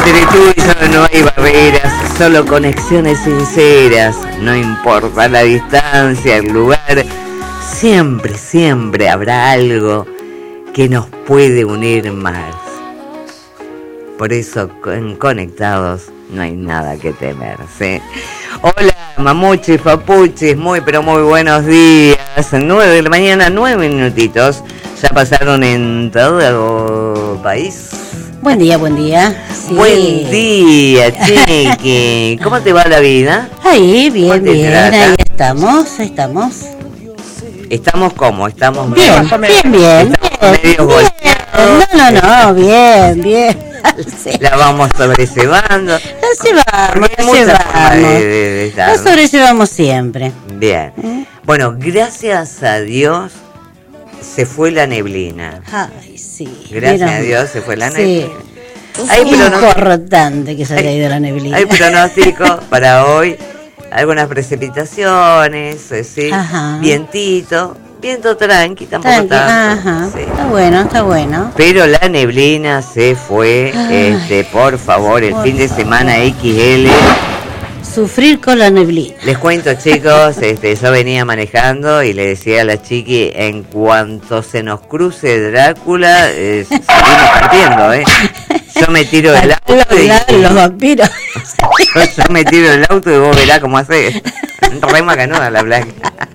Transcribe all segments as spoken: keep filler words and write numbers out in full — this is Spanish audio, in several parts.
Entre tú y yo no hay barreras, solo conexiones sinceras. No importa la distancia, el lugar, siempre, siempre habrá algo que nos puede unir más. Por eso en Conectados no hay nada que temer, ¿sí? Hola, mamuchis, papuchis, muy pero muy buenos días. nueve de la mañana, nueve minutitos. Ya pasaron en todo el país. Buen día, buen día. Sí. Buen día, Chiqui. ¿Cómo te va la vida? Ahí, bien, bien. Ahí estamos, estamos. ¿Estamos cómo? ¿Estamos bien? Bien, bien, bien. ¿Estamos medio golpeados? No, no, no, bien, bien. Sí. La vamos sobrellevando. La llevamos, la llevamos. De, de, de la sobrellevamos siempre. Bien. ¿Eh? Bueno, gracias a Dios se fue la neblina. Ay, sí. Gracias Pero, a Dios se fue la sí. neblina. Es importante que se haya ido la neblina. Hay pronóstico para hoy. Algunas precipitaciones, ¿sí? Ajá. Vientito. Viento tranqui, tampoco tranqui, tanto. Ajá. Sí. Está bueno, está bueno. Pero la neblina se fue, Ay, este, por favor, el por fin de favor. semana equis ele. Sufrir con la neblina. Les cuento, chicos, este, yo venía manejando y le decía a la chiqui, en cuanto se nos cruce Drácula, eh, salimos partiendo, ¿eh? Yo me tiro del auto y... Los vampiros. yo, yo me tiro del auto y vos verás cómo hace. Re macanuda la blanca.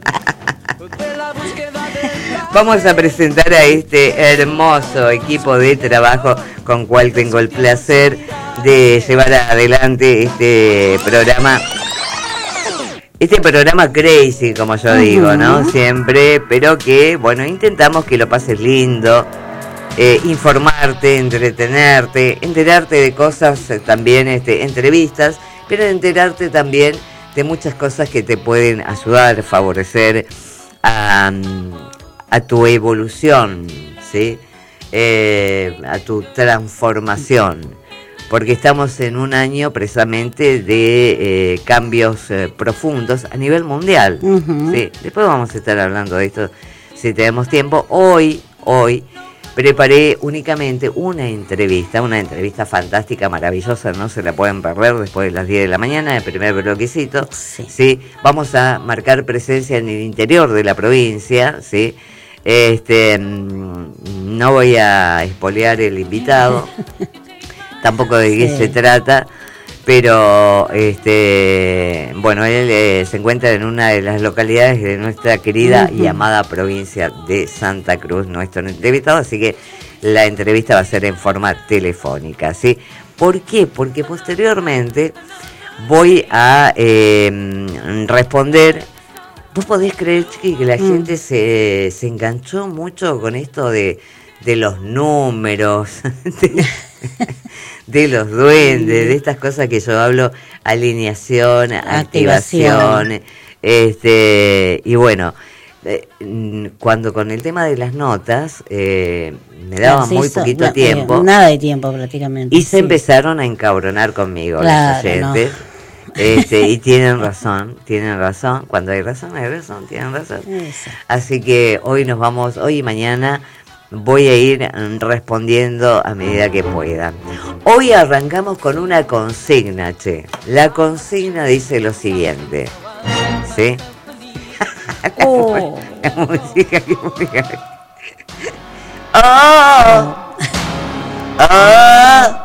Vamos a presentar a este hermoso equipo de trabajo con cual tengo el placer de llevar adelante este programa. Este programa crazy, como yo digo, ¿no? Siempre, pero que, bueno, intentamos que lo pases lindo, eh, informarte, entretenerte, enterarte de cosas, eh, también este, entrevistas, pero enterarte también de muchas cosas que te pueden ayudar, favorecer a... a tu evolución, ¿sí? Eh, a tu transformación, porque estamos en un año precisamente de eh, cambios eh, profundos a nivel mundial, uh-huh. ¿sí? Después vamos a estar hablando de esto si tenemos tiempo. Hoy, hoy preparé únicamente una entrevista, una entrevista fantástica, maravillosa, no se la pueden perder después de las diez de la mañana, el primer bloquecito, sí. ¿sí? Vamos a marcar presencia en el interior de la provincia, ¿sí? Este, no voy a espolear el invitado, tampoco de qué sí. se trata, pero este, bueno, él eh, se encuentra en una de las localidades de nuestra querida uh-huh. y amada provincia de Santa Cruz, nuestro entrevistado, así que la entrevista va a ser en forma telefónica, ¿sí? ¿Por qué? Porque posteriormente voy a eh, responder. ¿Vos podés creer, Chiqui, que la mm. gente se, se enganchó mucho con esto de, de los números, de, de los duendes, de estas cosas que yo hablo, alineación, activación, activación este y bueno, eh, cuando con el tema de las notas, eh, me daba muy hizo, poquito no, tiempo. Nada de tiempo prácticamente. Y se sí. empezaron a encabronar conmigo claro, los oyentes. No. Este, y tienen razón, tienen razón, cuando hay razón, hay razón, tienen razón. Eso. Así que hoy nos vamos, hoy y mañana voy a ir respondiendo a medida que pueda. Hoy arrancamos con una consigna, che. La consigna dice lo siguiente, ¿sí? Oh. La música, qué música. ¡Oh! ¡Oh!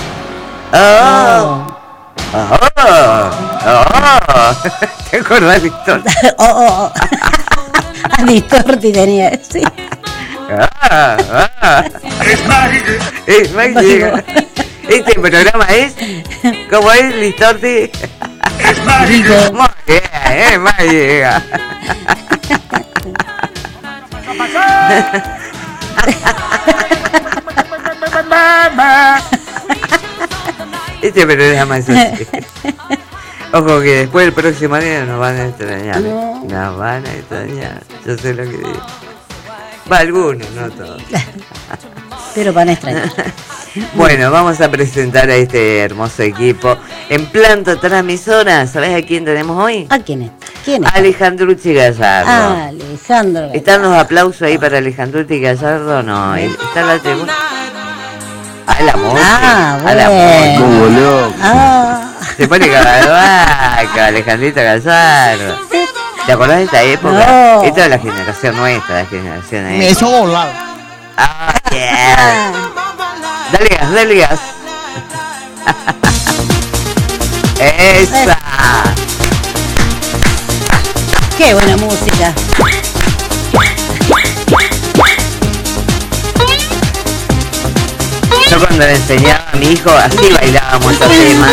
¡Oh! ¡Oh! ¡Oh! ¿Te acordás de Distorti? ¡Oh! ¡Oh! A Distorti tenía, sí. ¡Ah! ¡Ah! ¡Es mágico! ¡Es mágico! Este programa es... ¿Cómo es, Distorti? ¡Es mágico! Muy bien, es mágico. Este programa es así. Ojo que después el próximo día nos van a extrañar. No. Nos van a extrañar. Yo sé lo que digo. Va, algunos, no todos. Pero van a extrañar. Bueno, vamos a presentar a este hermoso equipo. En planta transmisora, ¿sabés a quién tenemos hoy? ¿A quién es? ¿Quién es? Alejandrucci Gallardo. Ah, Alejandro Gallardo. ¿Están los aplausos ahí para Alejandrucci Gallardo? No, está la tribuna. A la moto. Ah, a la bueno. moto. Ah. Se pone cabalvaca, Alejandrito Gallardo. ¿Te acordás de esta época? No. Esta es la generación nuestra, la generación ahí. Me hizo volar. Ah, yeah. Dale gas, dale gas. Esa. Qué buena música. Yo cuando le enseñaba a mi hijo, así bailábamos estos temas.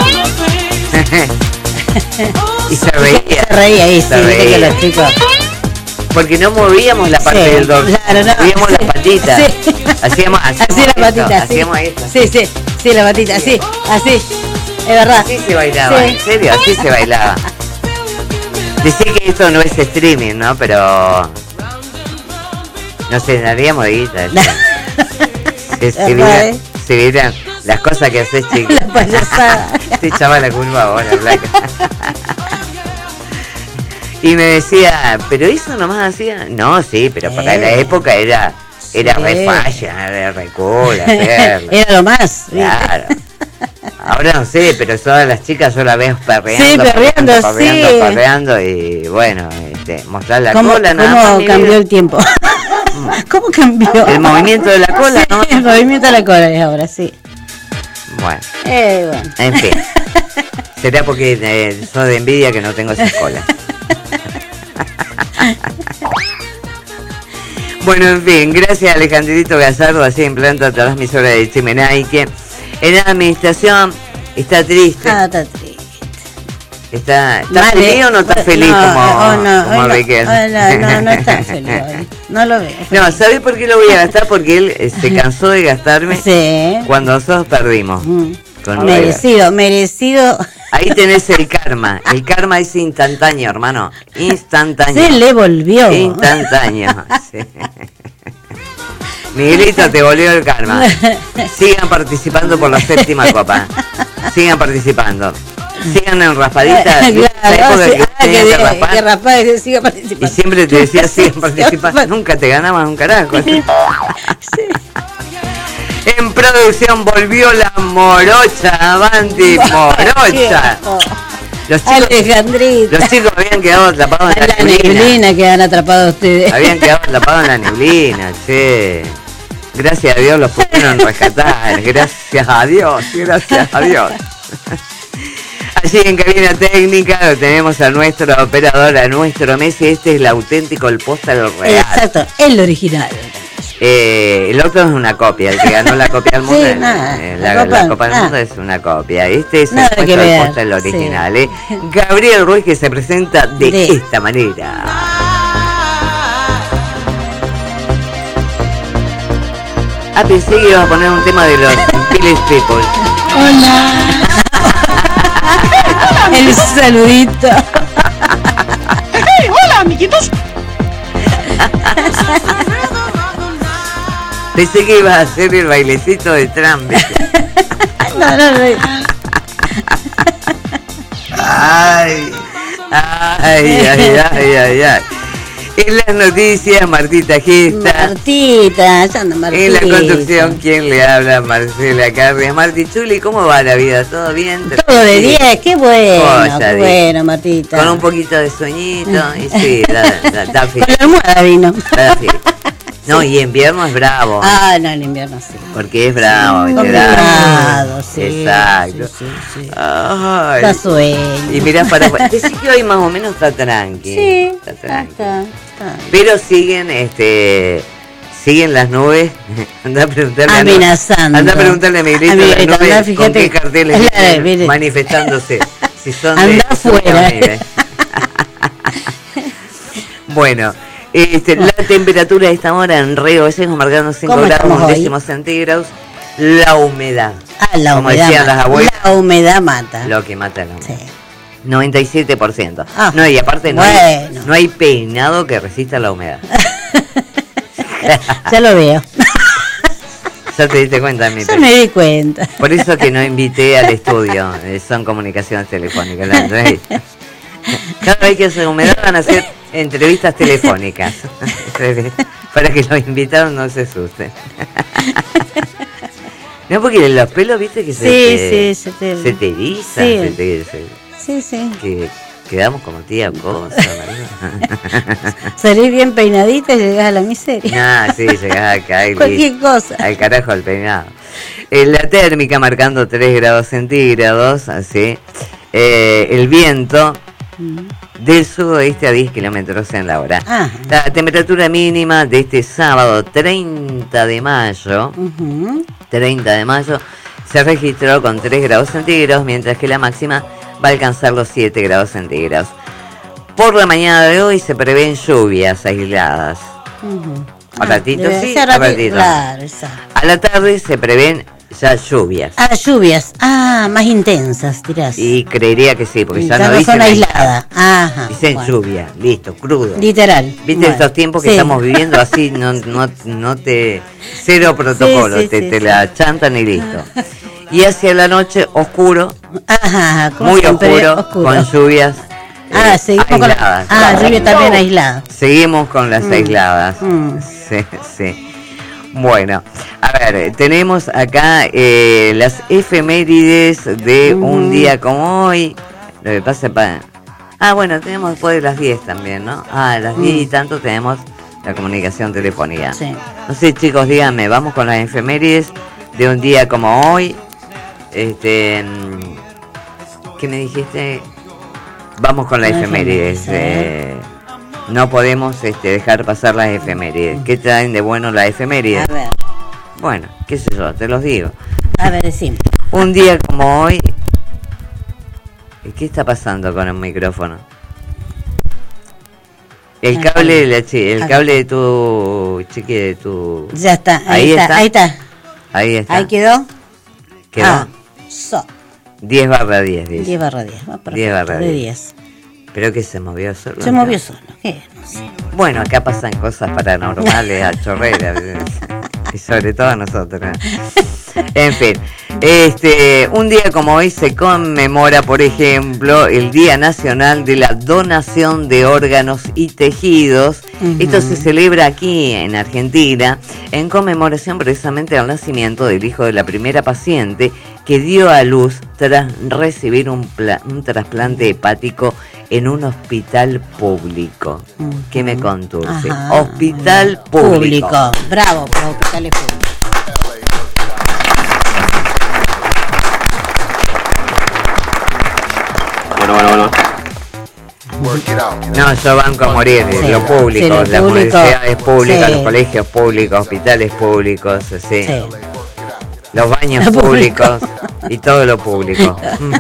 Y se reía. Se reía ahí, Se sí, reía. que los chicos. Porque no movíamos la parte Sí, del dorso, claro, no. movíamos Sí, las patitas. sí. Hacíamos, hacíamos Así la esto, patita, sí. hacíamos esto. Sí, sí, sí, la patita, así, así. Es verdad. Así se bailaba, Sí. en serio, así se bailaba. Decía que esto no es streaming, ¿no? Pero nos llenaríamos de guita. Si, si, vieran, si vieran las cosas que haces, chicos. La payasada. Te echaba la culpa ahora, Blanca. Y me decía, ¿pero eso nomás hacía? No, sí, pero para Eh. la época era era Sí. re falla, era re cool hacerlo. Era lo más. Claro. Ahora no sé, pero todas las chicas yo la veo perreando, Sí, perreando, perreando, sí. perreando, y bueno, este, mostrar la ¿Cómo, cola, nada cómo más, mi cambió vida. el tiempo? ¿Cómo cambió? El movimiento de la cola, Sí, ¿no? el movimiento de la cola es ahora, sí. Bueno, Eh, bueno. en fin. Será porque eh, soy de envidia que no tengo esa cola. Bueno, en fin, gracias a Alejandrito Gallardo, así en planta transmisora de Chimenaique. En la administración está triste. Ah, está triste. ¿Está, está Vale. feliz o no está feliz No, como, oh, no, como hoy no, Riquel? hoy no, no, no está feliz hoy. No lo veo. No, ¿sabés por qué lo voy a gastar? Porque él eh, se cansó de gastarme Sí. cuando nosotros perdimos. Mm. Con Merecido, merecido. Ahí tenés el karma. El karma es instantáneo, hermano. Instantáneo. Se le volvió. Instantáneo. Sí. Miguelito, te volvió el karma. Sigan participando por la séptima copa. Sigan participando. Sigan en raspadita. Claro, ¿Sabés por sí, qué ah, que tenías que diga- raspar? que raspar, que siga Y participando. siempre te decía, sigan participando. Nunca te ganabas un carajo. En producción volvió la morocha, Avanti, morocha. Los chicos, Alejandrito. los chicos habían quedado atrapados en En la la neblina. neblina que han atrapado ustedes. Habían quedado atrapados en la neblina, che. Gracias a Dios los pudieron rescatar. Gracias a Dios, gracias a Dios. Allí en cabina técnica lo tenemos a nuestro operador, a nuestro Messi. Este es el auténtico, el postal real. Exacto, el original. Eh, el otro es una copia, el que ganó la Copa del Mundo. Sí, nada, eh, la la, Copa- la Copa del ah. Mundo es una copia. Este es Nada el que puesto del ver, postal sí. original. Eh. Gabriel Ruiz, que se presenta de, De. esta manera. Ah, pensé que ibas a poner un tema de los Village People. Hola. El saludito. ¡Hey, hola, amiguitos! Pensé que ibas a hacer el bailecito de Trump. No, no, no. Ay, ay, ay, ay, ay, ay. En las noticias, Martita Gesta. Martita, ya anda Martita. En la conducción, ¿quién le habla? Marcela Carrias. Marti Chuli, ¿cómo va la vida? ¿Todo bien? Todo de diez, qué bueno, Cosa qué de- bueno, Martita. Con un poquito de sueñito. Y sí, da, da, da Con la almohada vino. da fil. No, y invierno es bravo. Ah, no, el invierno sí. Porque es bravo. ¿viste? Complicado, sí. Exacto. Sí, sí, sí. Ay. Da sueño. Y mirá para afuera. Decís que hoy más o menos está tranqui. Sí, Está está, tranqui. está, está. Pero siguen, este, siguen las nubes. Anda a preguntarle Amenazando. A, anda a preguntarle a Miguelito A las Miguelito, nubes anda, con fíjate. qué carteles Claro, vienen mire. manifestándose. Si son de Anda afuera. Sudamérica. Bueno, este, la temperatura de esta hora en Río Vallejo marcando cinco ¿Cómo grados, estamos un hoy? décimo centígrados. La humedad. Ah, la Como humedad. decían mata. las abuelas. La humedad mata. Lo que mata la humedad. Sí. noventa y siete por ciento. Ah, no, y aparte no, hay, bueno. no hay peinado que resista la humedad. Ya lo veo. Ya te diste cuenta, mi Ya me di cuenta. Por eso que no invité al estudio, eh, son comunicaciones telefónicas. La entrevista. Cada vez que hace humedad van a hacer entrevistas telefónicas. Para que los invitados no se asusten. No, porque los pelos, viste, que se, sí, te, sí, se te, se te erizan. Sí, se te, se, sí. sí. Que quedamos como tía cosa. Salís bien peinadita y llegás a la miseria. Nah, sí, llegás acá y cualquier cosa. Al carajo el peinado. Eh, la térmica marcando tres grados centígrados, así. Eh, el viento mm. del sudoeste a diez kilómetros en la hora. Ah. La temperatura mínima de este sábado treinta de mayo, uh-huh. treinta de mayo, se registró con tres grados centígrados, mientras que la máxima va a alcanzar los siete grados centígrados. Por la mañana de hoy se prevén lluvias aisladas. Uh-huh. A ratito ah, sí, a ratito. Claro, a la tarde se prevén ya lluvias. Ah, lluvias. Ah, más intensas, dirás. Y creería que sí, porque ya, ya no, no dicen son aisladas. Ajá. Dicen bueno. lluvia, listo, crudo. Literal. Viste bueno. estos tiempos que sí. estamos viviendo así, no, no, no te... Cero protocolo, sí, sí, te, sí, te sí. la chantan y listo. Y hacia la noche, oscuro. Ajá, muy oscuro, oscuro, con lluvias. Ah, eh, seguimos aisladas. Con la, ah, lluvia también aislada. Seguimos con las mm. aisladas. Mm. Sí, sí. Bueno, a ver, tenemos acá eh, las efemérides de mm. un día como hoy. Lo que pasa para... Ah, bueno, tenemos después de las diez también, ¿no? Ah, a las diez mm. y tanto tenemos la comunicación telefónica. Sí. No sé, chicos, díganme, vamos con las efemérides de un día como hoy. Este, ¿qué me dijiste? Vamos con las no efemérides. Eh, no podemos este, dejar pasar las efemérides. ¿Qué traen de bueno las efemérides? A ver. Bueno, qué sé yo, te los digo. A ver, decime. Un día como hoy... ¿Qué está pasando con el micrófono? El cable de la chi, el cable de tu chiqui, de tu... Ya está, ahí, ahí está, está, ahí está. Ahí está. Ahí quedó. ¿Quedó? Ah, so. diez barra diez, dice. diez barra diez, va perfecto, diez barra de diez. Pero que se movió solo. Se movió solo, ¿qué? No sé. Bueno, acá pasan cosas paranormales a chorreras. Y sobre todo a nosotros. En fin, este, un día como hoy se conmemora, por ejemplo, el Día Nacional de la Donación de Órganos y Tejidos. Uh-huh. Esto se celebra aquí en Argentina en conmemoración precisamente al nacimiento del hijo de la primera paciente que dio a luz tras recibir un, pla- un trasplante hepático en un hospital público. Uh-huh. ¿Qué me conturce? Ajá. Hospital público. público. Bravo, por los hospitales públicos. Bueno, bueno, bueno. No, yo banco a morir, sí, lo público, sí, lo las público, universidades públicas, sí. Los colegios públicos, hospitales públicos, sí. Sí. Los baños lo públicos público. Y todo lo público.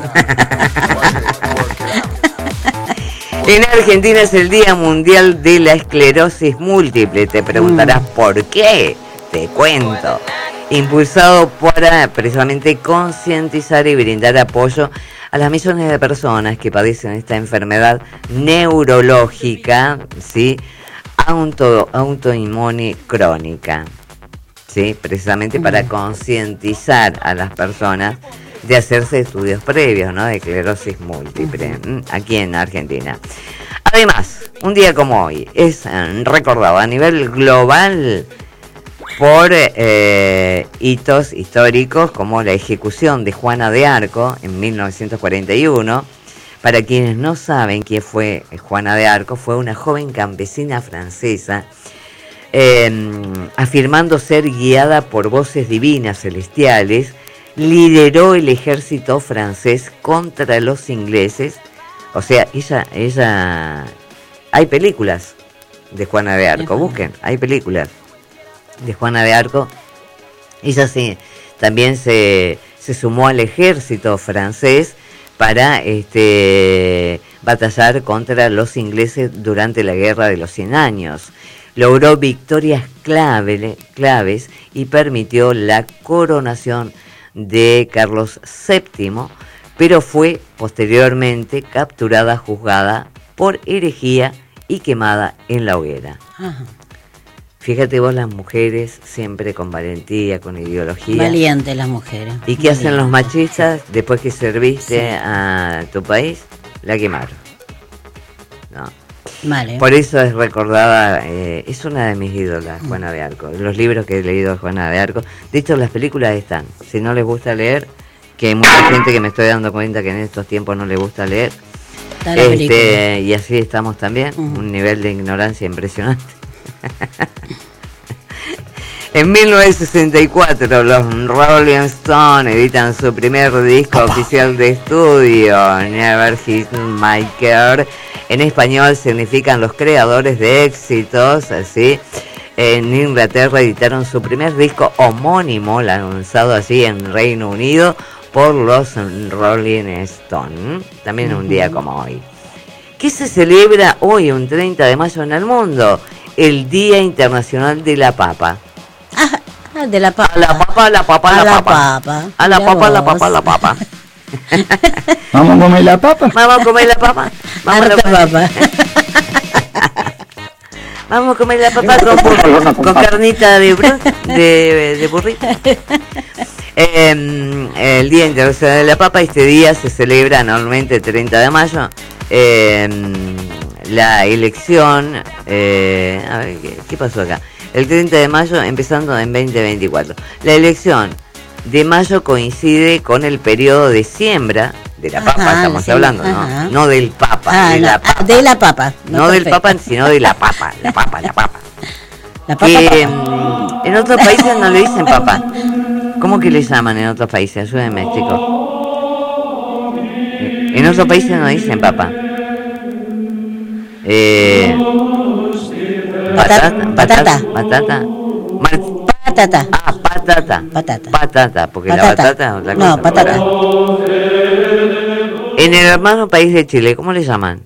En Argentina es el Día Mundial de la Esclerosis Múltiple. Te preguntarás mm. ¿por qué? Te cuento. Impulsado para precisamente concientizar y brindar apoyo a las millones de personas que padecen esta enfermedad neurológica, ¿sí? Auto, autoinmune crónica, ¿sí? Precisamente mm. para concientizar a las personas de hacerse estudios previos, ¿no? De esclerosis múltiple, mm. aquí en Argentina. Además, un día como hoy es recordado a nivel global por eh, hitos históricos como la ejecución de Juana de Arco en mil novecientos cuarenta y uno. Para quienes no saben quién fue Juana de Arco, fue una joven campesina francesa eh, afirmando ser guiada por voces divinas celestiales, lideró el ejército francés contra los ingleses. O sea, ella, ella, hay películas de Juana de Arco, busquen, hay películas de Juana de Arco. Ella sí, también se, se sumó al ejército francés para este, batallar contra los ingleses durante la Guerra de los Cien Años. Logró victorias clave, claves y permitió la coronación de Carlos séptimo, pero fue posteriormente capturada, juzgada por herejía y quemada en la hoguera. Ajá. Fíjate vos, las mujeres siempre con valentía, con ideología. Valientes las mujeres. ¿Y qué hacen los machistas después que serviste sí. a tu país? La quemaron. No. Vale. Por eso es recordada, eh, es una de mis ídolas, Juana de Arco. Los libros que he leído de Juana de Arco, de hecho las películas están. Si no les gusta leer, que hay mucha gente que me estoy dando cuenta que en estos tiempos no les gusta leer, este, y así estamos también, uh-huh. un nivel de ignorancia impresionante. En mil novecientos sesenta y cuatro los Rolling Stones editan su primer disco Opa. oficial de estudio, Never Hit My Care. En español significan los creadores de éxitos, ¿sí? En Inglaterra editaron su primer disco homónimo, lanzado así en Reino Unido por los Rolling Stones. También un día como hoy. ¿Qué se celebra hoy, un treinta de mayo en el mundo? El Día Internacional de la Papa. Ah, de la papa. A la papa, la papa, a la, la papa. papa. A la Mira papa, vos. la papa, la papa. ¿Vamos a comer la papa? Vamos a comer la papa. Vamos Harta a comer. papa. Vamos a comer la papa con, burro, con carnita de, bro, de, de burrito. Eh, el Día Internacional de la Papa, este día se celebra anualmente el treinta de mayo. Eh, la elección, eh, a ver, ¿qué, ¿qué pasó acá? El treinta de mayo, empezando en veinte veinticuatro. La elección de mayo coincide con el periodo de siembra de la papa, ajá, estamos sí, hablando, ¿no? No del papa, ah, de, no, la papa. de la papa. No, no del papa, sino de la papa, la papa, la papa. La papa, que papa. En otros países no le dicen papa. ¿Cómo que le llaman en otros países? Ayúdenme, chicos. En otros países no dicen papa. Eh, patata, patata, patata, patata. Ah, patata. Patata. Patata, porque patata. la patata es otra cosa. No, patata. En el hermano país de Chile, ¿cómo le llaman?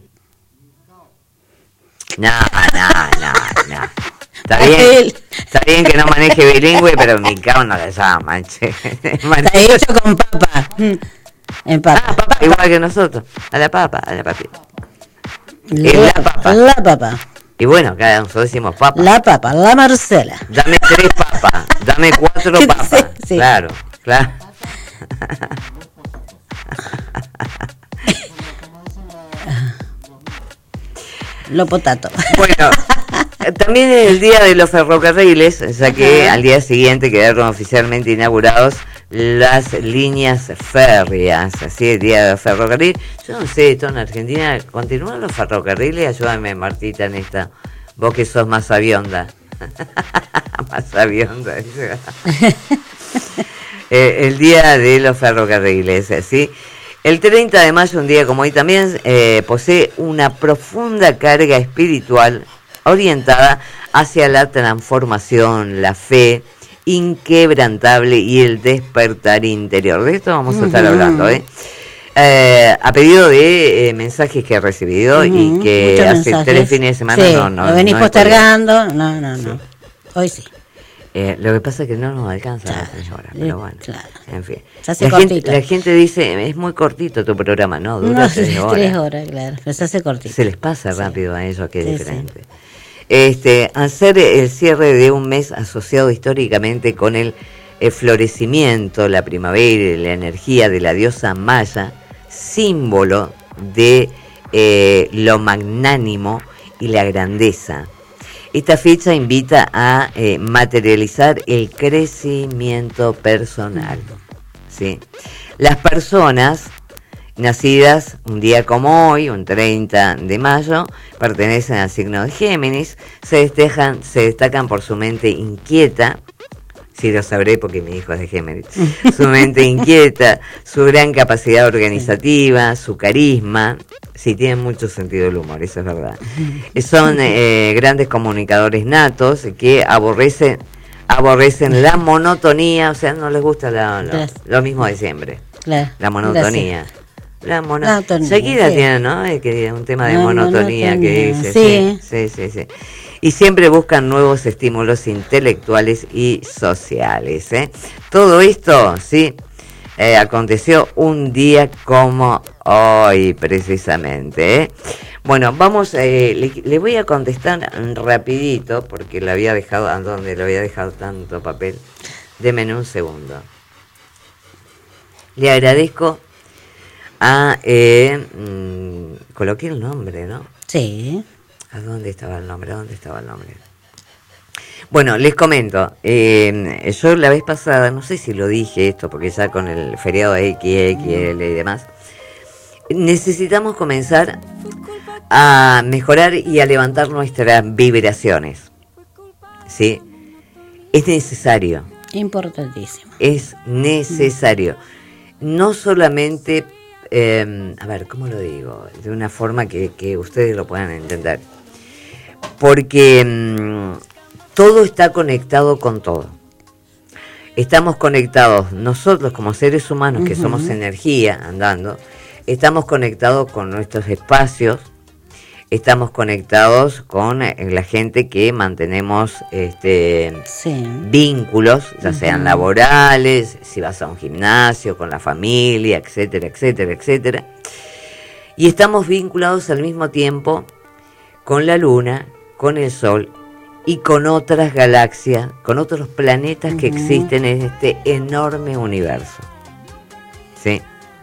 No, no, no, no. Está bien, está bien que no maneje bilingüe, pero mi cao no le llama, che. Está hecho con papa. En papa. Ah, papa, igual que nosotros. A la papa, a la papita. La, la papa. La papa. Y bueno, cada nosotros decimos papa. La papa, la Marcela. Dame tres papas, dame cuatro papas. Sí, sí. Claro, claro. Lo potato. Bueno, también es el día de los ferrocarriles, ya que ajá, al día siguiente quedaron oficialmente inaugurados las líneas férreas, así el día de los ferrocarriles. Yo no sé, esto en Argentina, ¿continúan los ferrocarriles? Ayúdame, Martita, en esta, vos que sos más sabionda. Más sabionda. eh, el día de los ferrocarriles, ¿sí? El treinta de mayo, un día como hoy también, eh, posee una profunda carga espiritual orientada hacia la transformación, la fe inquebrantable y el despertar interior. De esto vamos a estar uh-huh. hablando, ¿eh? Eh, a pedido de eh, mensajes que he recibido uh-huh. y que muchos hace mensajes. tres fines de semana sí, no, no. Lo venís no postergando, no, no, no. Sí. Hoy sí. Eh, lo que pasa es que no nos alcanza claro, las tres horas, pero bueno, claro. En fin. Se hace la, gente, cortito. la gente dice, es muy cortito tu programa, no, dura no, tres horas. tres horas, claro, pero se hace cortito. Se les pasa sí. rápido a ellos, que es sí, diferente. Sí. Este, hacer el cierre de un mes asociado históricamente con el, el florecimiento, la primavera y la energía de la diosa Maya, símbolo de eh, lo magnánimo y la grandeza. Esta fecha invita a eh, materializar el crecimiento personal, ¿sí? Las personas nacidas un día como hoy, un treinta de mayo, pertenecen al signo de Géminis, se destacan, se destacan por su mente inquieta. Sí, lo sabré porque mi hijo es de Géminis. Su mente inquieta, su gran capacidad organizativa, su carisma. Sí, tienen mucho sentido del humor, eso es verdad. Son eh, grandes comunicadores natos que aborrecen aborrecen la monotonía, o sea, no les gusta la, la, lo mismo de siempre. Claro. La monotonía. Gracias. La mono... monotonía. Shakira sí. tiene, ¿no? Es que un tema de no, monotonía, monotonía que dice. Sí. Sí, sí, sí, sí. Y siempre buscan nuevos estímulos intelectuales y sociales, ¿eh? Todo esto, sí, eh, aconteció un día como hoy, precisamente, ¿eh? Bueno, vamos, eh, le, le voy a contestar rapidito, porque le había dejado, ¿a dónde le había dejado tanto papel? Deme un segundo. Le agradezco a, eh, mmm, coloqué el nombre, ¿no? Sí. ¿A dónde estaba el nombre? ¿A dónde estaba el nombre? Bueno, les comento, eh, yo la vez pasada, no sé si lo dije esto, porque ya con el feriado de X X L y demás, necesitamos comenzar a mejorar y a levantar nuestras vibraciones, ¿sí? Es necesario. Importantísimo. Es necesario. No solamente, eh, a ver, ¿cómo lo digo? De una forma que, que ustedes lo puedan entender. Porque mmm, todo está conectado con todo. Estamos conectados, nosotros como seres humanos, que uh-huh. somos energía andando, estamos conectados con nuestros espacios, estamos conectados con la gente que mantenemos este, sí. vínculos, ya uh-huh. sean laborales, si vas a un gimnasio, con la familia, etcétera, etcétera, etcétera. Y estamos vinculados al mismo tiempo con la luna, con el sol y con otras galaxias, con otros planetas uh-huh. que existen en este enorme universo. ¿Sí?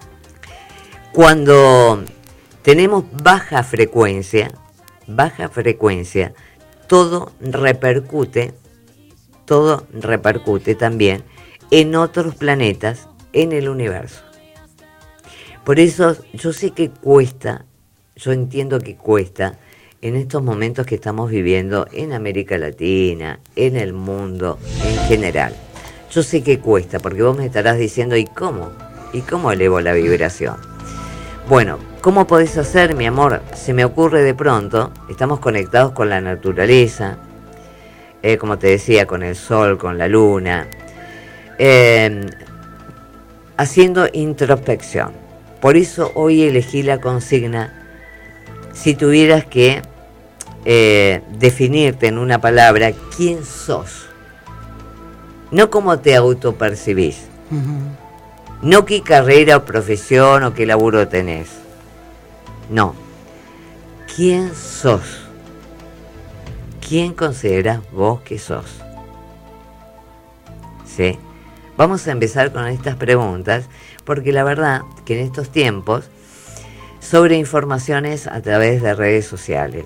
Cuando tenemos baja frecuencia, baja frecuencia, todo repercute, todo repercute también en otros planetas en el universo. Por eso yo sé que cuesta, yo entiendo que cuesta, en estos momentos que estamos viviendo en América Latina, en el mundo en general. Yo sé que cuesta, porque vos me estarás diciendo, ¿y cómo? ¿Y cómo elevo la vibración? Bueno, ¿cómo podés hacer, mi amor? Se me ocurre de pronto, estamos conectados con la naturaleza, eh, como te decía, con el sol, con la luna, eh, haciendo introspección. Por eso hoy elegí la consigna, si tuvieras que eh, definirte en una palabra, ¿quién sos? No cómo te autopercibís, uh-huh. no qué carrera o profesión o qué laburo tenés. No. ¿Quién sos? ¿Quién considerás vos que sos? ¿Sí? Vamos a empezar con estas preguntas, porque la verdad que en estos tiempos, sobre informaciones a través de redes sociales,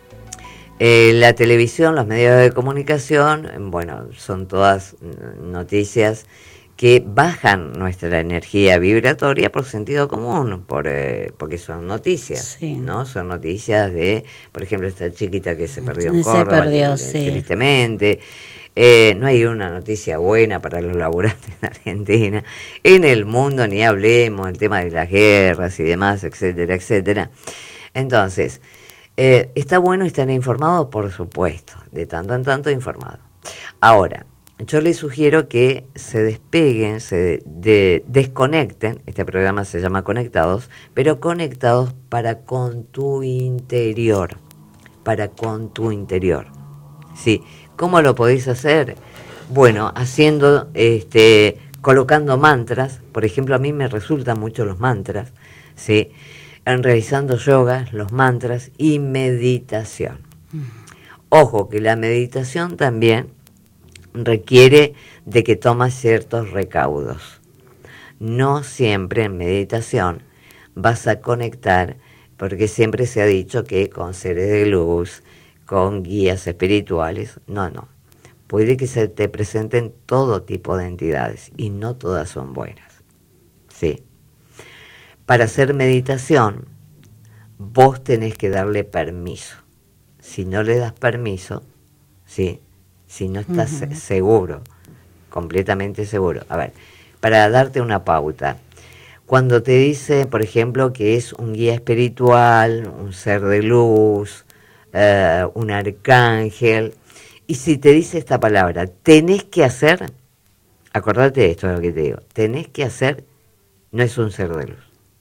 eh, la televisión, los medios de comunicación, bueno, son todas noticias que bajan nuestra energía vibratoria por sentido común, por, eh, porque son noticias, sí. ¿no? Son noticias de, por ejemplo, esta chiquita que se perdió en Córdoba, se perdió, eh, sí. tristemente. Eh, no hay una noticia buena para los laburantes en Argentina, en el mundo ni hablemos, el tema de las guerras y demás, etcétera, etcétera. Entonces, eh, ¿está bueno estar informado? Por supuesto, de tanto en tanto informado. Ahora, yo les sugiero que se despeguen, se de, de, desconecten, este programa se llama Conectados, pero conectados para con tu interior, para con tu interior, ¿sí? ¿Cómo lo podéis hacer? Bueno, haciendo, este, colocando mantras, por ejemplo, a mí me resultan mucho los mantras, ¿sí? En realizando yoga, los mantras y meditación. Ojo, que la meditación también requiere de que tomas ciertos recaudos. No siempre en meditación vas a conectar, porque siempre se ha dicho que con seres de luz, con guías espirituales, no, no. Puede que se te presenten todo tipo de entidades y no todas son buenas. Sí. Para hacer meditación, vos tenés que darle permiso. Si no le das permiso, ¿sí? Si no estás uh-huh. seguro, completamente seguro. A ver, para darte una pauta, cuando te dice, por ejemplo, que es un guía espiritual, un ser de luz, uh, un arcángel, y si te dice esta palabra, tenés que hacer, acordate de esto, es lo que te digo, tenés que hacer, no es un ser de luz.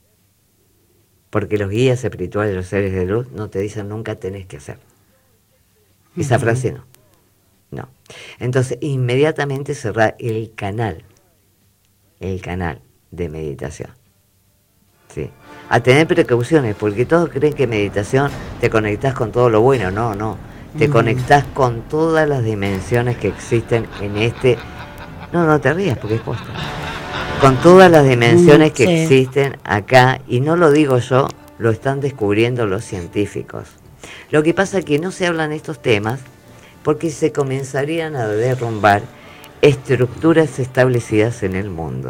Porque los guías espirituales, los seres de luz, no te dicen nunca tenés que hacer. Esa uh-huh. frase no. No. Entonces, inmediatamente cerrar el canal, el canal de meditación. ¿Sí? A tener precauciones, porque todos creen que meditación te conectás con todo lo bueno. No, no. Te mm. conectás con todas las dimensiones que existen en este... No, no te rías, porque es posta. Con todas las dimensiones mm, que sí. existen acá, y no lo digo yo, lo están descubriendo los científicos. Lo que pasa es que no se hablan estos temas porque se comenzarían a derrumbar estructuras establecidas en el mundo.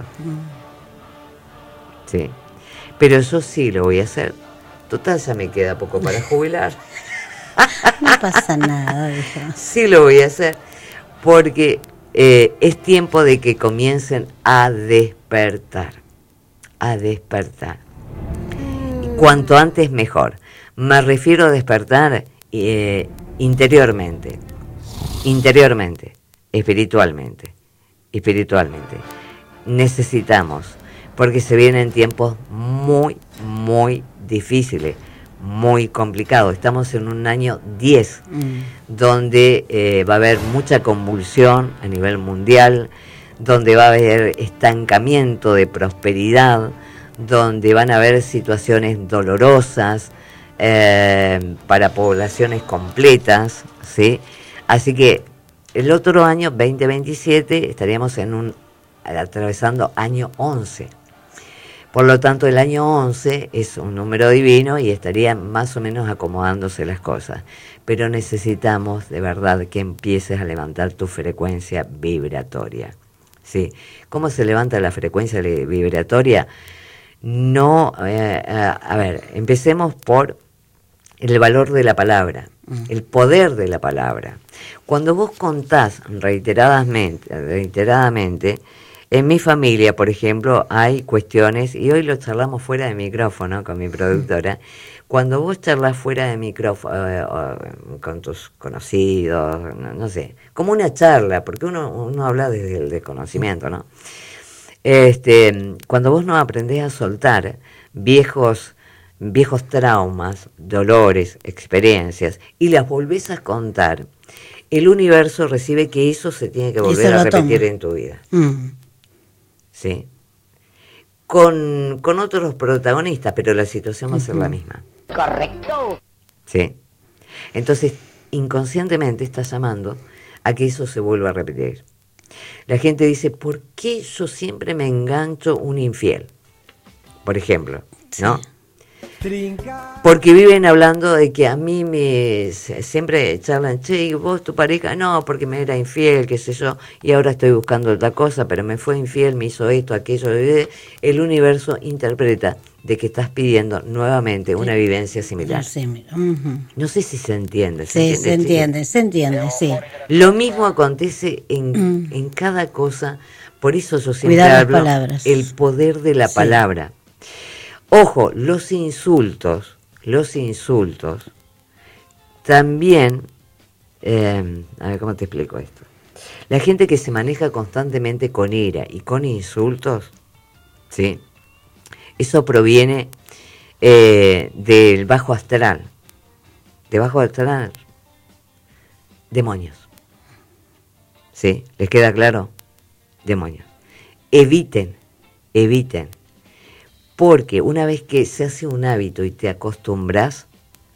Sí. Pero yo sí lo voy a hacer. Total, ya me queda poco para jubilar. No pasa nada, dijo. Sí lo voy a hacer porque eh, es tiempo de que comiencen a despertar. A despertar. Y cuanto antes mejor. Me refiero a despertar eh, interiormente. Interiormente. Espiritualmente. Espiritualmente. Necesitamos, porque se vienen tiempos muy, muy difíciles, muy complicados. Estamos en un año diez, mm. donde eh, va a haber mucha convulsión a nivel mundial, donde va a haber estancamiento de prosperidad, donde van a haber situaciones dolorosas eh, para poblaciones completas, ¿sí? Así que el otro año, veinte veintisiete, estaríamos en un atravesando año once. Por lo tanto, el año once es un número divino y estaría más o menos acomodándose las cosas. Pero necesitamos de verdad que empieces a levantar tu frecuencia vibratoria. ¿Sí? ¿Cómo se levanta la frecuencia vibratoria? No, eh, a ver, empecemos por el valor de la palabra, el poder de la palabra. Cuando vos contás reiteradamente, reiteradamente, en mi familia, por ejemplo, hay cuestiones, y hoy lo charlamos fuera de micrófono con mi productora, cuando vos charlas fuera de micrófono, eh, con tus conocidos, no, no sé, como una charla, porque uno, uno habla desde el desconocimiento, ¿no? Este, cuando vos no aprendés a soltar viejos, viejos traumas, dolores, experiencias, y las volvés a contar, el universo recibe que eso se tiene que volver a repetir toma. En tu vida. Mm. ¿Sí? Con, con otros protagonistas, pero la situación va a ser uh-huh. la misma. Correcto. Sí. Entonces, inconscientemente estás llamando a que eso se vuelva a repetir. La gente dice, ¿por qué yo siempre me engancho un infiel? Por ejemplo, ¿no? Sí. Porque viven hablando de que a mí me siempre charlan, che, vos tu pareja, no, porque me era infiel, qué sé yo, y ahora estoy buscando otra cosa, pero me fue infiel, me hizo esto, aquello. El universo interpreta de que estás pidiendo nuevamente una sí. vivencia similar. Sí, uh-huh. No sé si se entiende. ¿se sí, entiende, se entiende, se entiende, sí. Lo mismo acontece en, mm. en cada cosa, por eso yo siempre Cuidar hablo las palabras. El poder de la sí. palabra. Ojo, los insultos, los insultos, también, eh, a ver cómo te explico esto. La gente que se maneja constantemente con ira y con insultos, ¿sí? Eso proviene eh, del bajo astral. ¿De bajo astral? Demonios. ¿Sí? ¿Les queda claro? Demonios. Eviten, eviten. Porque una vez que se hace un hábito y te acostumbras,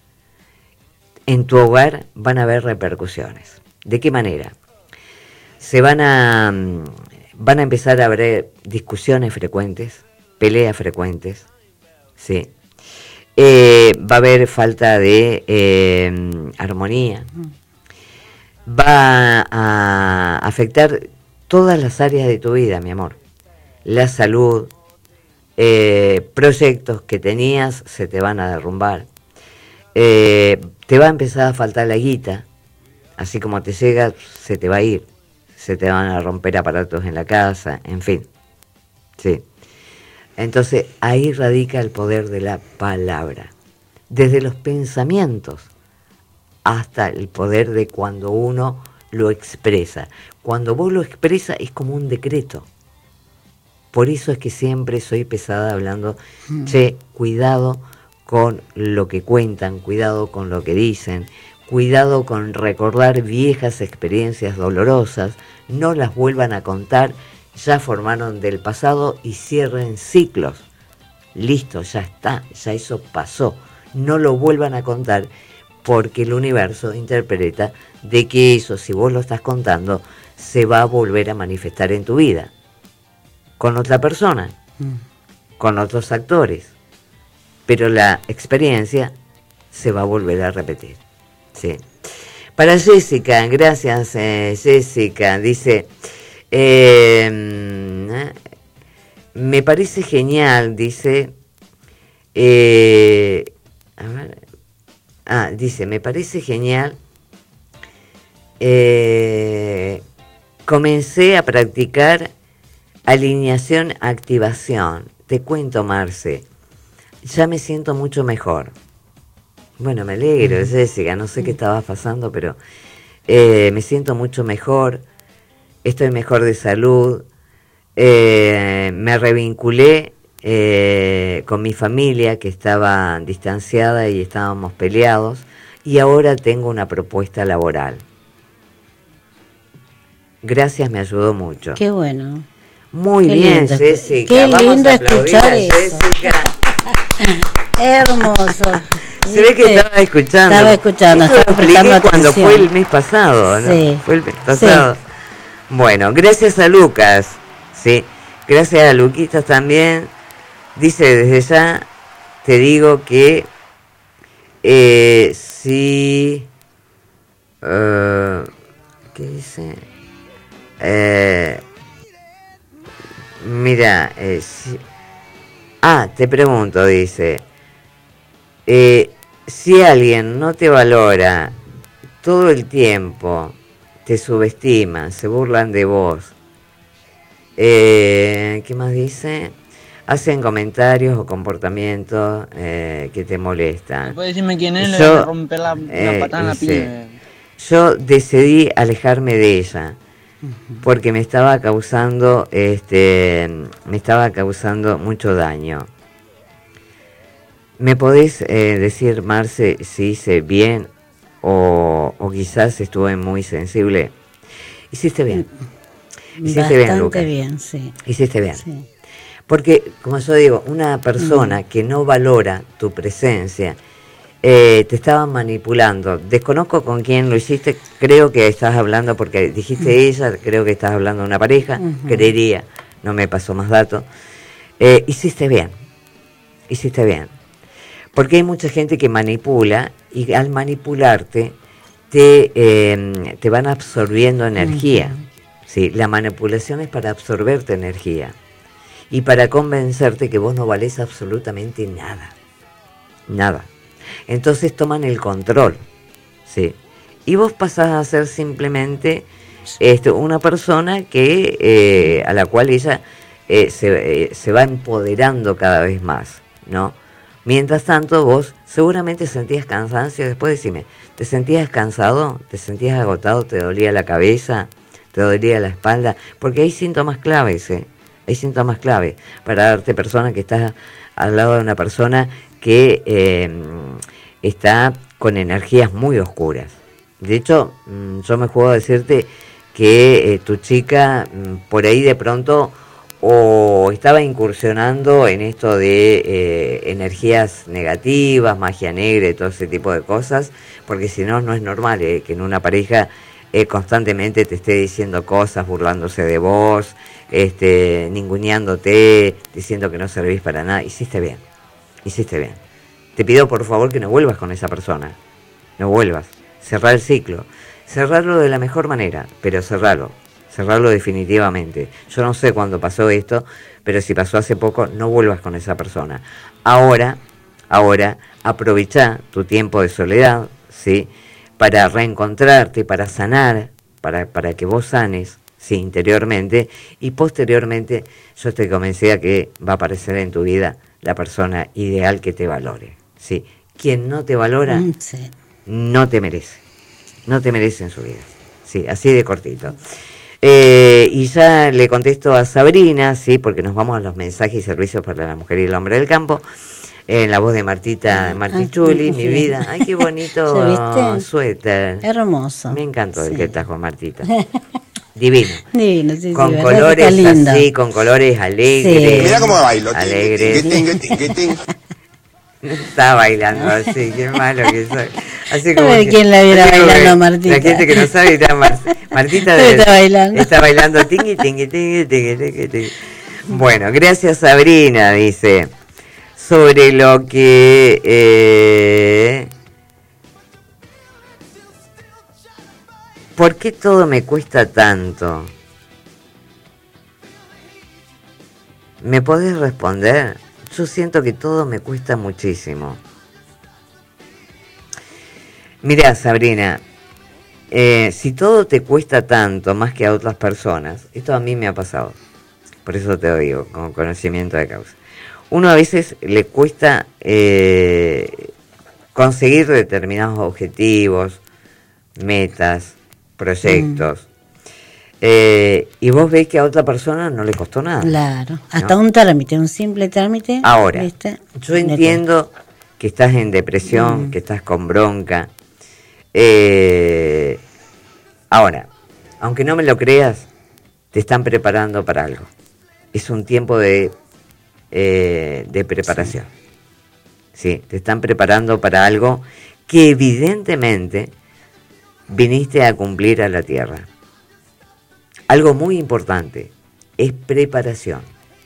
en tu hogar van a haber repercusiones. ¿De qué manera? Se van a, van a empezar a haber discusiones frecuentes, peleas frecuentes, ¿sí? Eh, va a haber falta de eh, armonía. Va a afectar todas las áreas de tu vida, mi amor. La salud. Eh, proyectos que tenías se te van a derrumbar, eh, te va a empezar a faltar la guita, así como te llega, se te va a ir, se te van a romper aparatos en la casa, en fin, sí. Entonces ahí radica el poder de la palabra, desde los pensamientos hasta el poder de cuando uno lo expresa. Cuando vos lo expresas es como un decreto. Por eso es que siempre soy pesada hablando, mm. che, cuidado con lo que cuentan, cuidado con lo que dicen, cuidado con recordar viejas experiencias dolorosas, no las vuelvan a contar, ya formaron del pasado y cierren ciclos. Listo, ya está, ya eso pasó. No lo vuelvan a contar porque el universo interpreta de que eso, si vos lo estás contando, se va a volver a manifestar en tu vida. Con otra persona, mm. con otros actores, pero la experiencia se va a volver a repetir. Sí. Para Jessica, gracias eh, Jessica, dice, eh, me parece genial, dice, eh, a ver, ah, dice, me parece genial, eh, comencé a practicar alineación, activación, te cuento Marce, ya me siento mucho mejor. Bueno, me alegro, Jessica, no sé qué estaba pasando, pero eh, me siento mucho mejor, estoy mejor de salud, eh, me revinculé eh, con mi familia que estaba distanciada y estábamos peleados, y ahora tengo una propuesta laboral. Gracias, me ayudó mucho. Qué bueno. Muy Qué bien, lindo. Jessica. Qué Vamos lindo a aplaudir escuchar a eso. Jessica. Hermoso. Se ve que estaba escuchando. Estaba escuchando, Esto lo estaba expliqué prestando cuando atención. fue el mes pasado, ¿no? Sí. Fue el mes pasado. Sí. Bueno, gracias a Lucas, sí. Gracias a Luquitas también. Dice, desde ya te digo que eh, sí. Uh, ¿Qué dice? Eh, mira, eh, sí. Ah, te pregunto, dice. Eh, si alguien no te valora todo el tiempo, te subestiman, se burlan de vos, eh, ¿qué más dice? Hacen comentarios o comportamientos eh, que te molestan. ¿Puedes decirme quién es? Yo, Le voy a romper la, la eh, patada en la dice, piña. yo decidí alejarme de ella porque me estaba causando, este, me estaba causando mucho daño. ¿Me podés eh, decir, Marce, si hice bien o, o quizás estuve muy sensible? Hiciste bien. Hiciste Bastante bien, Lucas. bien, sí. Hiciste bien. Sí. Porque, como yo digo, una persona Mm. que no valora tu presencia, eh, te estaba manipulando. Desconozco con quién lo hiciste, creo que estás hablando, porque dijiste Mm. ella, creo que estás hablando de una pareja, Ujú. creería, no me pasó más datos. Eh, hiciste bien, hiciste bien. Porque hay mucha gente que manipula y al manipularte te, eh, te van absorbiendo energía. Ujú. ¿Sí? La manipulación es para absorberte energía y para convencerte que vos no valés absolutamente nada. Nada. Entonces toman el control. ¿Sí? Y vos pasás a ser simplemente este, una persona que eh, a la cual ella eh, se, eh, se va empoderando cada vez más, ¿no? Mientras tanto, vos seguramente sentías cansancio. Después decime, ¿te sentías cansado? ¿Te sentías agotado? ¿Te dolía la cabeza? ¿Te dolía la espalda? Porque hay síntomas claves, ¿eh? Hay síntomas claves para darte persona que estás al lado de una persona que eh, está con energías muy oscuras. De hecho, yo me juego a decirte que eh, tu chica por ahí de pronto o estaba incursionando en esto de eh, energías negativas, magia negra y todo ese tipo de cosas, porque si no, no es normal eh, que en una pareja eh, constantemente te esté diciendo cosas, burlándose de vos, este, ninguneándote, diciendo que no servís para nada. Hiciste bien, hiciste bien. Te pido por favor que no vuelvas con esa persona, no vuelvas, cerrar el ciclo, cerrarlo de la mejor manera, pero cerrarlo. Cerrarlo definitivamente. Yo no sé cuándo pasó esto, pero si pasó hace poco, no vuelvas con esa persona. Ahora, ahora, aprovecha tu tiempo de soledad, ¿sí? Para reencontrarte, para sanar, para, para que vos sanes, ¿sí? Interiormente, y posteriormente yo estoy convencida que va a aparecer en tu vida la persona ideal que te valore, ¿sí? Quien no te valora, Mm, sí. no te merece. No te merece en su vida. Sí, así de cortito. Eh, y ya le contesto a Sabrina, sí, porque nos vamos a los mensajes y servicios para la mujer y el hombre del campo, en eh, la voz de Martita Martichuli, Ah, mi sí. vida. Ay, qué bonito ¿Se viste? suéter. Hermoso. Me encantó el Sí. que estás con Martita. Divino. Divino, sí, sí, Con verdad que colores está lindo. así, con colores alegres. Sí. Mira cómo bailo. Alegres. Ting, ting, ting, ting, ting. Está bailando así, qué malo que soy. Así A ver quién la viera así como bailando que a Martita. La gente que no sabe está Mar- Martita de- Está bailando. Está bailando tingui, tingui, tingui, tingui, tingui, tingui. Bueno, gracias Sabrina, dice. Sobre lo que eh, ¿por qué todo me cuesta tanto? ¿Me podés responder? Yo siento que todo me cuesta muchísimo. Mirá, Sabrina, eh, si todo te cuesta tanto más que a otras personas, esto a mí me ha pasado, por eso te lo digo, con conocimiento de causa. Uno a veces le cuesta eh, conseguir determinados objetivos, metas, proyectos. Mm. Eh, y vos ves que a otra persona no le costó nada. Claro, hasta ¿no? un trámite, un simple trámite. Ahora, ¿viste? Yo entiendo que estás en depresión, mm. que estás con bronca. Eh, ahora, aunque no me lo creas, te están preparando para algo. Es un tiempo de, eh, de preparación. Sí. sí, te están preparando para algo que evidentemente viniste a cumplir a la tierra. Algo muy importante, es preparación,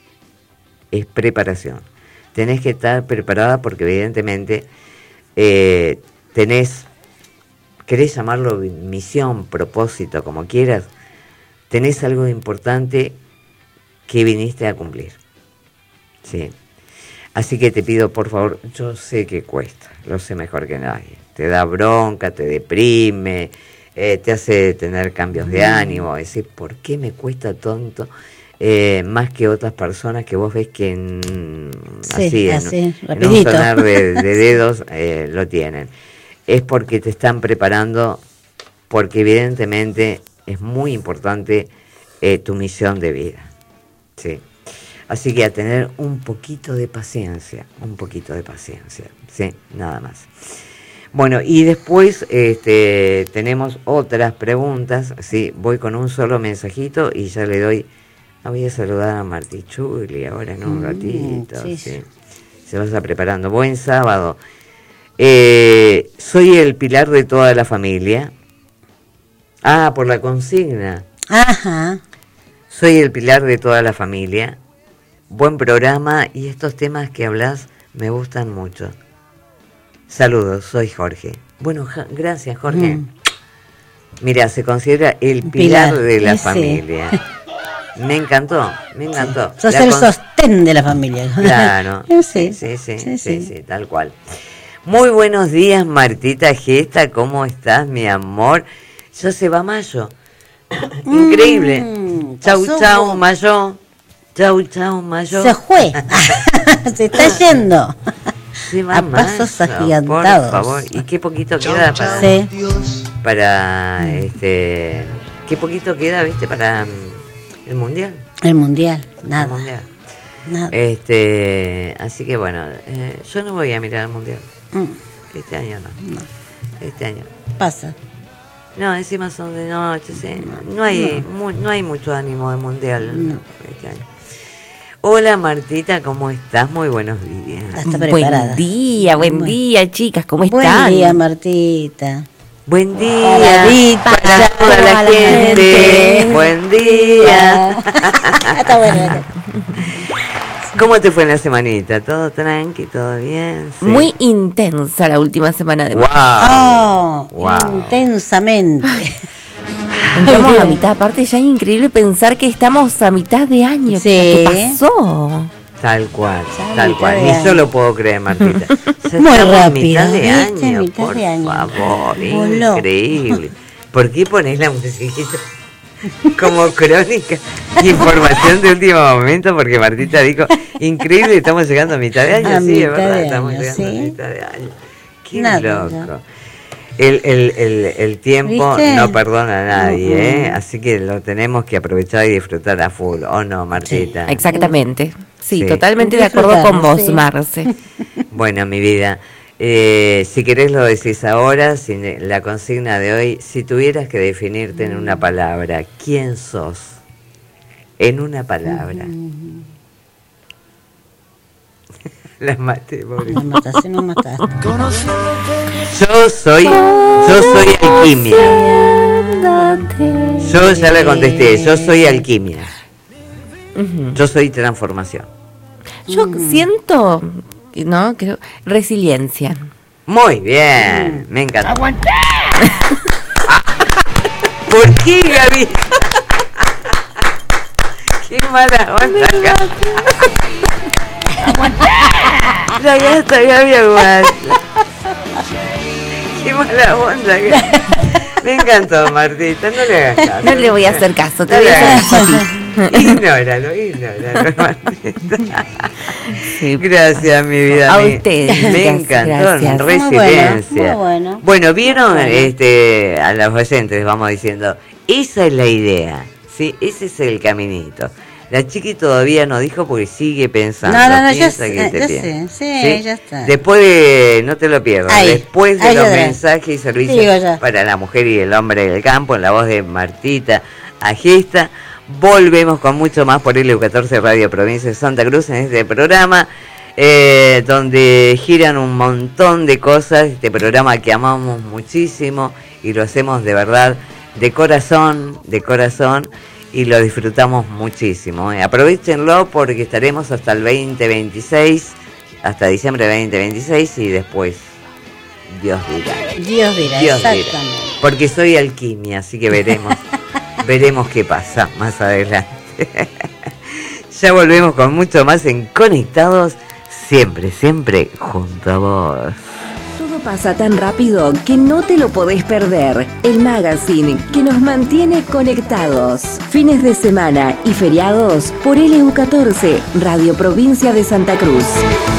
es preparación. Tenés que estar preparada porque evidentemente eh, tenés, querés llamarlo misión, propósito, como quieras, tenés algo importante que viniste a cumplir. ¿Sí? Así que te pido, por favor, yo sé que cuesta, lo sé mejor que nadie. Te da bronca, te deprime, Eh, te hace tener cambios de ánimo, decir, ¿por qué me cuesta tanto eh, más que otras personas que vos ves que en, sí, así, así en, en un sonar de, de dedos eh, lo tienen? Es porque te están preparando, porque evidentemente es muy importante eh, tu misión de vida, ¿sí? Así que a tener un poquito de paciencia, un poquito de paciencia, ¿sí? Nada más. Bueno, y después este, tenemos otras preguntas. Sí, voy con un solo mensajito y ya le doy. Ah, voy a saludar a Martí Chuli ahora en un mm, ratito. Sí. Sí. Se va preparando. Buen sábado. Eh, soy el pilar de toda la familia. Ah, por la consigna. Ajá. Soy el pilar de toda la familia. Buen programa y estos temas que hablas me gustan mucho. Saludos, soy Jorge. Bueno, ja, gracias, Jorge. Mm. Mira, se considera el pilar, pilar de la ese. familia. Me encantó, me encantó. Sí. Sos la el con... sostén de la familia. Claro. sí. Sí, sí, sí, sí, sí, sí, tal cual. Muy buenos días, Martita Gesta. ¿Cómo estás, mi amor? Ya se va mayo. Increíble. Mm, chau, chau, vos. Mayo. Chau, chau, mayo. Se fue. Se está yendo. Se va a pasos agigantados. Por favor. ¿Y qué poquito queda para, sí. para este, qué poquito queda, viste, para el mundial? El mundial, nada. El mundial. Nada. Este, así que bueno, eh, yo no voy a mirar el mundial. Mm. Este año no. no. Este año. Pasa. No, encima son de noche, sí. No, no hay, no. Mu, no hay mucho ánimo de mundial no. este año. Hola Martita, ¿cómo estás? Muy buenos días. Está preparada. Buen día, buen bueno. día, chicas, ¿cómo buen están? Buen día, Martita. Buen día para, para toda la, la gente. gente. Buen día. Está bueno. ¿Cómo te fue en la semanita? ¿Todo tranqui? ¿Todo bien? Sí. Muy intensa la última semana de wow. Oh, wow. Intensamente. Estamos a mitad, aparte ya es increíble pensar que estamos a mitad de año. Sí. ¿Qué pasó? Tal cual, ya tal cual. Ni yo lo puedo creer, Martita. Ya muy rápido. Mitad de ¿viste? año, mitad por de año. favor, Voló. Increíble. ¿Por qué ponés la musiquita como crónica y información de último momento? Porque Martita dijo, increíble, estamos llegando a mitad de año. A sí, mitad es verdad, de estamos año, llegando ¿sí? a mitad de año. Qué Nada, loco. ya. El, el, el, el tiempo ¿viste? no perdona a nadie, Uh-huh. ¿eh? Así que lo tenemos que aprovechar y disfrutar a full, ¿o no, Martita? Sí, exactamente. Sí, Sí. totalmente de acuerdo con vos, sí. Marce. Bueno, mi vida, eh, si querés lo decís ahora, si la consigna de hoy, si tuvieras que definirte en una palabra, ¿quién sos? En una palabra. Uh-huh. La maté, pobre. La mataste, no mataste. Yo soy, yo soy alquimia. Yo ya le contesté, yo soy alquimia. Uh-huh. Yo soy transformación. Yo uh-huh. siento, ¿no? Creo, resiliencia. Muy bien, me encanta. ¡Aguanté! ¿Por qué, Gaby? Qué mala onda. La gata Gaby aguanta. Qué mala onda. Me encantó, Martita, no le hagas caso. No le voy a hacer caso, te No voy le a hagas hacer caso. Ignóralo, ignóralo, Martita. Sí. Gracias, mi vida. A me, ustedes. Me encantó. Gracias. Resiliencia. Muy bueno, muy bueno. Bueno, vieron, Bueno. este, a los oyentes, vamos diciendo, esa es la idea, ¿sí? Ese es el caminito. La chiqui todavía no dijo porque sigue pensando. No, no, no, ya piensa sé, que te ya piensa. sé, sí, ya está. Después de, no te lo pierdas, Ahí, después de ahí los ya verás. mensajes y Digo servicios ya. para la mujer y el hombre del campo, en la voz de Martita Agesta, volvemos con mucho más por L U catorce Radio Provincia de Santa Cruz en este programa, eh, donde giran un montón de cosas, este programa que amamos muchísimo y lo hacemos de verdad, de corazón, de corazón, y lo disfrutamos muchísimo. ¿eh? Aprovechenlo porque estaremos hasta el veinte veintiséis, hasta diciembre veinte veintiséis y después Dios dirá. Dios dirá, Dios dirá. exactamente. Porque soy alquimia, así que veremos, veremos qué pasa más adelante. Ya volvemos con mucho más en Conectados, siempre, siempre junto a vos. Todo pasa tan rápido que no te lo podés perder. El magazine que nos mantiene conectados. Fines de semana y feriados por L U catorce, Radio Provincia de Santa Cruz.